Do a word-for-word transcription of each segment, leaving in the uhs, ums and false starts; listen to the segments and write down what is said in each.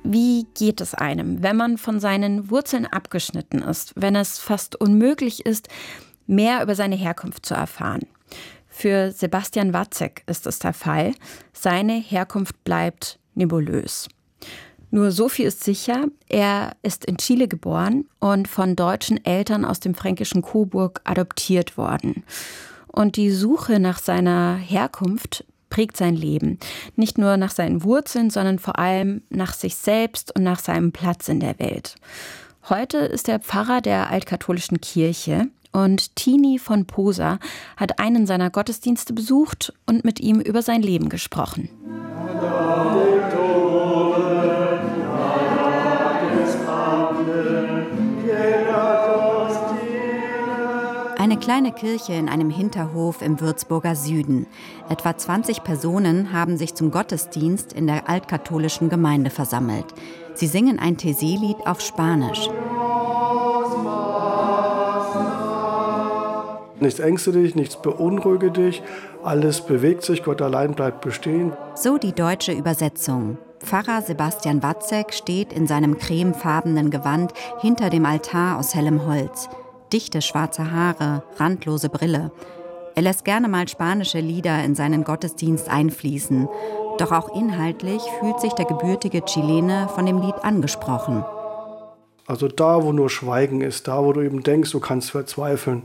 Wie geht es einem, wenn man von seinen Wurzeln abgeschnitten ist, wenn es fast unmöglich ist, mehr über seine Herkunft zu erfahren? Für Sebastian Watzek ist es der Fall. Seine Herkunft bleibt nebulös. Nur so viel ist sicher, er ist in Chile geboren und von deutschen Eltern aus dem fränkischen Coburg adoptiert worden. Und die Suche nach seiner Herkunft prägt sein Leben. Nicht nur nach seinen Wurzeln, sondern vor allem nach sich selbst und nach seinem Platz in der Welt. Heute ist er Pfarrer der altkatholischen Kirche und Tini von Posa hat einen seiner Gottesdienste besucht und mit ihm über sein Leben gesprochen. Eine kleine Kirche in einem Hinterhof im Würzburger Süden. Etwa zwanzig Personen haben sich zum Gottesdienst in der altkatholischen Gemeinde versammelt. Sie singen ein Taizé-Lied auf Spanisch. Nichts ängste dich, nichts beunruhige dich, alles bewegt sich, Gott allein bleibt bestehen. So die deutsche Übersetzung. Pfarrer Sebastian Watzek steht in seinem cremefarbenen Gewand hinter dem Altar aus hellem Holz. Dichte schwarze Haare, randlose Brille. Er lässt gerne mal spanische Lieder in seinen Gottesdienst einfließen. Doch auch inhaltlich fühlt sich der gebürtige Chilene von dem Lied angesprochen. Also da, wo nur Schweigen ist, da, wo du eben denkst, du kannst verzweifeln,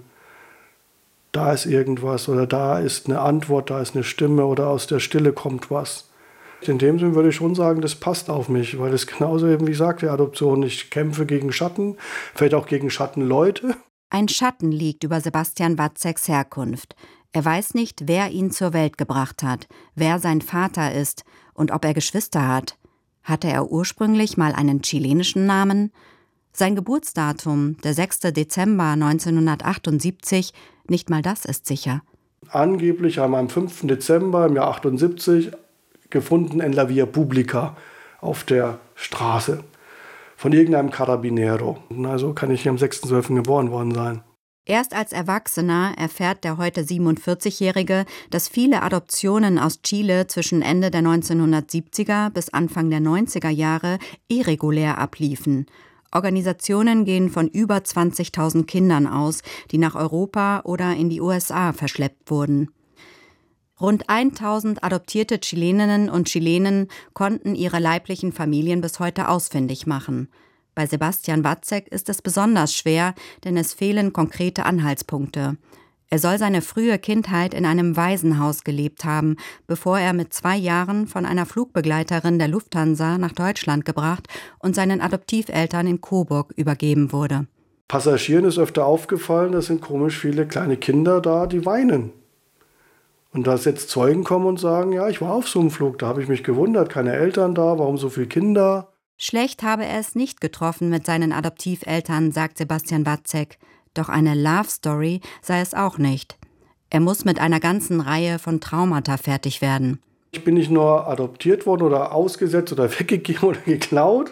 da ist irgendwas oder da ist eine Antwort, da ist eine Stimme oder aus der Stille kommt was. In dem Sinne würde ich schon sagen, das passt auf mich, weil es genauso eben, wie ich sagte, Adoption, ich kämpfe gegen Schatten, vielleicht auch gegen Schattenleute. Ein Schatten liegt über Sebastian Watzeks Herkunft. Er weiß nicht, wer ihn zur Welt gebracht hat, wer sein Vater ist und ob er Geschwister hat. Hatte er ursprünglich mal einen chilenischen Namen? Sein Geburtsdatum, der sechster Dezember neunzehnhundertachtundsiebzig, nicht mal das ist sicher. Angeblich haben wir am fünften Dezember im Jahr achtundsiebzig gefunden en la via publica auf der Straße von irgendeinem Carabinero. Also kann ich hier am sechsten zwölften geboren worden sein. Erst als Erwachsener erfährt der heute siebenundvierzigjährige, dass viele Adoptionen aus Chile zwischen Ende der neunzehnhundertsiebziger bis Anfang der neunziger Jahre irregulär abliefen. Organisationen gehen von über zwanzigtausend Kindern aus, die nach Europa oder in die U S A verschleppt wurden. Rund tausend adoptierte Chileninnen und Chilenen konnten ihre leiblichen Familien bis heute ausfindig machen. Bei Sebastian Watzek ist es besonders schwer, denn es fehlen konkrete Anhaltspunkte. Er soll seine frühe Kindheit in einem Waisenhaus gelebt haben, bevor er mit zwei Jahren von einer Flugbegleiterin der Lufthansa nach Deutschland gebracht und seinen Adoptiveltern in Coburg übergeben wurde. Passagieren ist öfter aufgefallen, da sind komisch viele kleine Kinder da, die weinen. Und dass jetzt Zeugen kommen und sagen, ja, ich war auf so einem Flug, da habe ich mich gewundert, keine Eltern da, warum so viele Kinder? Schlecht habe er es nicht getroffen mit seinen Adoptiveltern, sagt Sebastian Watzek. Doch eine Love-Story sei es auch nicht. Er muss mit einer ganzen Reihe von Traumata fertig werden. Ich bin nicht nur adoptiert worden oder ausgesetzt oder weggegeben oder geklaut.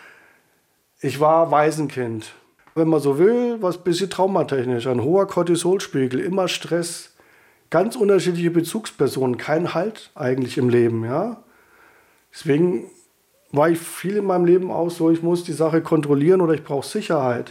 Ich war Waisenkind. Wenn man so will, was ein bisschen traumatechnisch. Ein hoher Cortisolspiegel, immer Stress. Ganz unterschiedliche Bezugspersonen, kein Halt eigentlich im Leben. Ja? Deswegen war ich viel in meinem Leben auch so, ich muss die Sache kontrollieren oder ich brauche Sicherheit.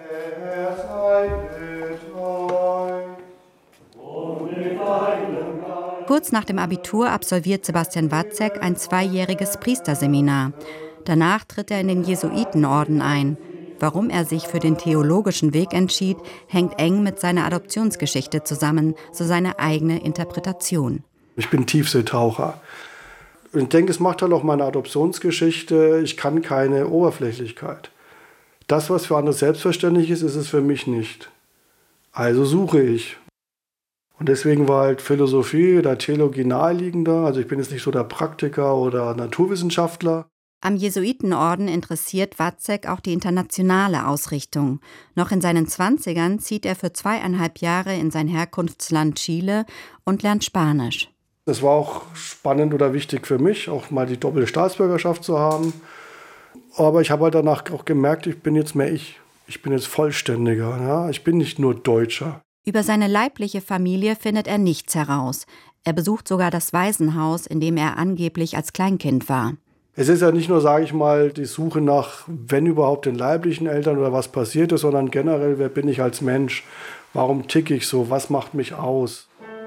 Kurz nach dem Abitur absolviert Sebastian Watzek ein zweijähriges Priesterseminar. Danach tritt er in den Jesuitenorden ein. Warum er sich für den theologischen Weg entschied, hängt eng mit seiner Adoptionsgeschichte zusammen, so seine eigene Interpretation. Ich bin Tiefseetaucher. Und ich denke, es macht halt auch meine Adoptionsgeschichte, ich kann keine Oberflächlichkeit. Das, was für andere selbstverständlich ist, ist es für mich nicht. Also suche ich. Und deswegen war halt Philosophie oder Theologie naheliegender. Also ich bin jetzt nicht so der Praktiker oder Naturwissenschaftler. Am Jesuitenorden interessiert Watzek auch die internationale Ausrichtung. Noch in seinen Zwanzigern zieht er für zweieinhalb Jahre in sein Herkunftsland Chile und lernt Spanisch. Das war auch spannend oder wichtig für mich, auch mal die doppelte Staatsbürgerschaft zu haben. Aber ich habe halt danach auch gemerkt, ich bin jetzt mehr ich. Ich bin jetzt vollständiger. Ja? Ich bin nicht nur Deutscher. Über seine leibliche Familie findet er nichts heraus. Er besucht sogar das Waisenhaus, in dem er angeblich als Kleinkind war. Es ist ja nicht nur, sage ich mal, die Suche nach, wenn überhaupt, den leiblichen Eltern oder was passiert ist, sondern generell, wer bin ich als Mensch? Warum ticke ich so? Was macht mich aus?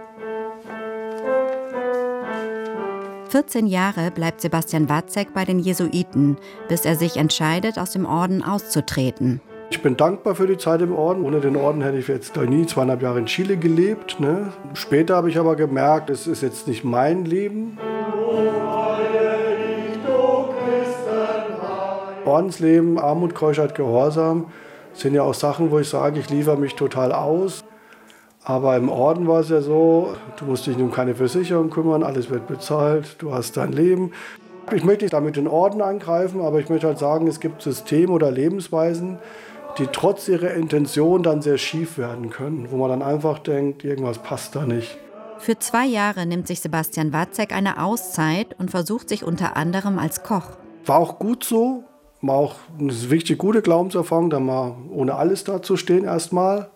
vierzehn Jahre bleibt Sebastian Wacek bei den Jesuiten, bis er sich entscheidet, aus dem Orden auszutreten. Ich bin dankbar für die Zeit im Orden. Ohne den Orden hätte ich jetzt nie zweieinhalb Jahre in Chile gelebt. Ne? Später habe ich aber gemerkt, es ist jetzt nicht mein Leben. Ordensleben, Armut, Keuschheit, Gehorsam sind ja auch Sachen, wo ich sage, ich liefere mich total aus. Aber im Orden war es ja so, du musst dich um keine Versicherung kümmern, alles wird bezahlt, du hast dein Leben. Ich möchte nicht damit den Orden angreifen, aber ich möchte halt sagen, es gibt Systeme oder Lebensweisen, die trotz ihrer Intention dann sehr schief werden können, wo man dann einfach denkt, irgendwas passt da nicht. Für zwei Jahre nimmt sich Sebastian Wacek eine Auszeit und versucht sich unter anderem als Koch. War auch gut so, war auch eine wichtige, gute Glaubenserfahrung, da mal ohne alles dazustehen erstmal.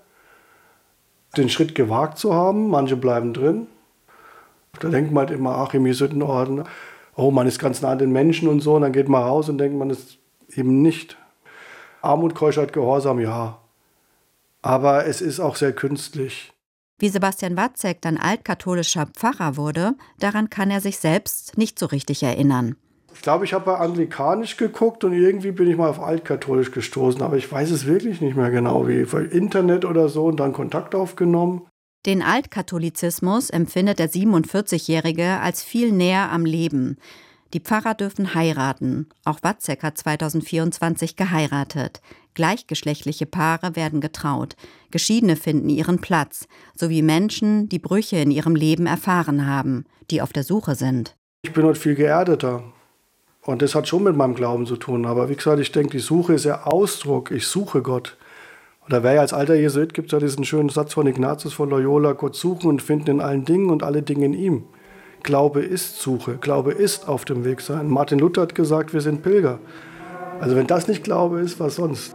Den Schritt gewagt zu haben, manche bleiben drin. Da denkt man halt immer, ach, im Jesuitenorden, oh, man ist ganz nah an den Menschen und so, und dann geht man raus und denkt, man ist eben nicht. Armut, Keuschheit, Gehorsam, ja. Aber es ist auch sehr künstlich. Wie Sebastian Wacek dann altkatholischer Pfarrer wurde, daran kann er sich selbst nicht so richtig erinnern. Ich glaube, ich habe bei Anglikanisch geguckt und irgendwie bin ich mal auf altkatholisch gestoßen, aber ich weiß es wirklich nicht mehr genau, wie für Internet oder so, und dann Kontakt aufgenommen. Den Altkatholizismus empfindet der siebenundvierzigjährige als viel näher am Leben. Die Pfarrer dürfen heiraten. Auch Wacek hat zweitausendvierundzwanzig geheiratet. Gleichgeschlechtliche Paare werden getraut. Geschiedene finden ihren Platz, sowie Menschen, die Brüche in ihrem Leben erfahren haben, die auf der Suche sind. Ich bin heute viel geerdeter. Und das hat schon mit meinem Glauben zu tun. Aber wie gesagt, ich denke, die Suche ist ja Ausdruck. Ich suche Gott. Und da wäre ja als alter Jesuit, gibt es ja diesen schönen Satz von Ignatius von Loyola, Gott suchen und finden in allen Dingen und alle Dinge in ihm. Glaube ist Suche. Glaube ist auf dem Weg sein. Martin Luther hat gesagt, wir sind Pilger. Also wenn das nicht Glaube ist, was sonst?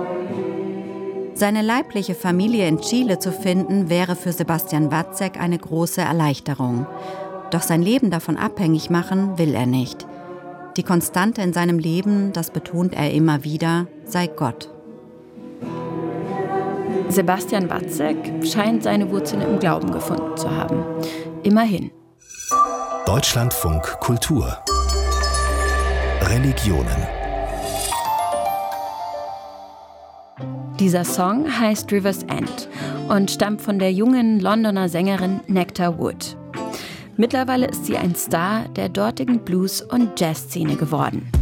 Seine leibliche Familie in Chile zu finden, wäre für Sebastian Wacek eine große Erleichterung. Doch sein Leben davon abhängig machen will er nicht. Die Konstante in seinem Leben, das betont er immer wieder, sei Gott. Sebastian Wacek scheint seine Wurzeln im Glauben gefunden zu haben. Immerhin. Deutschlandfunk Kultur. Religionen. Dieser Song heißt River's End und stammt von der jungen Londoner Sängerin Nectar Wood. Mittlerweile ist sie ein Star der dortigen Blues- und Jazzszene geworden.